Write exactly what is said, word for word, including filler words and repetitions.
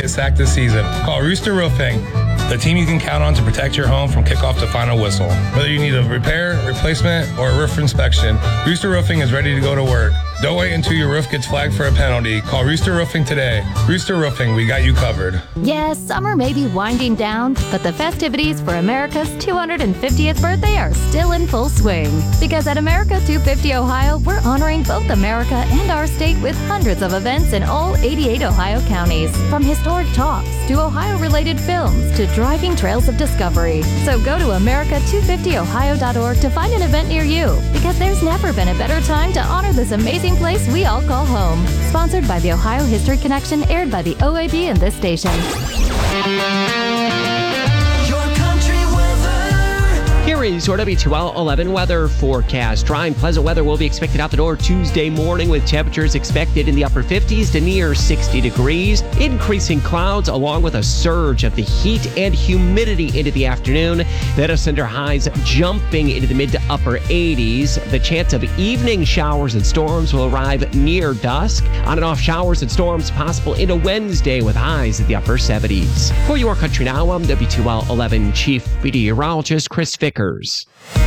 get sacked this season. Call Rooster Roofing, the team you can count on to protect your home from kickoff to final whistle. Whether you need a repair, replacement, or a roof inspection, Rooster Roofing is ready to go to work. Don't wait until your roof gets flagged for a penalty. Call Rooster Roofing today. Rooster Roofing, we got you covered. Yes, summer may be winding down, but the festivities for America's two hundred fiftieth birthday are still in full swing. Because at America two fifty Ohio, we're honoring both America and our state with hundreds of events in all eighty-eight Ohio counties. From historic talks to Ohio-related films to driving trails of discovery. So go to America two fifty ohio dot org to find an event near you. Because there's never been a better time to honor this amazing place we all call home. Sponsored by the Ohio History Connection, aired by the O A B and this station. Here is your W two L eleven weather forecast. Dry and pleasant weather will be expected out the door Tuesday morning with temperatures expected in the upper fifties to near sixty degrees. Increasing clouds along with a surge of the heat and humidity into the afternoon. That'll send our highs jumping into the mid to upper eighties. The chance of evening showers and storms will arrive near dusk. On and off showers and storms possible into Wednesday with highs at the upper seventies. For Your Country Now, I'm W two L eleven Chief Meteorologist Chris Vickers.